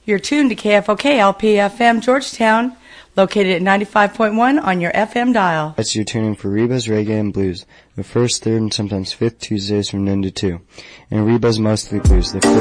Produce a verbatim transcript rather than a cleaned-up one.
You're tuned to K F O K L P F M Georgetown, located at ninety-five point one on your F M dial. That's your tuning for Reba's Reggae and Blues, the first, third, and sometimes fifth Tuesdays from noon to two. And Reba's Mostly Blues, the first